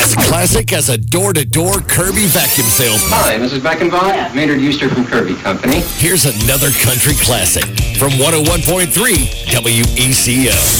as classic as a door-to-door Kirby vacuum salesman. Hi, Mrs. Beckenbauer. Yeah. Maynard Euster from Kirby Company. Here's another country classic from 101.3 WECO.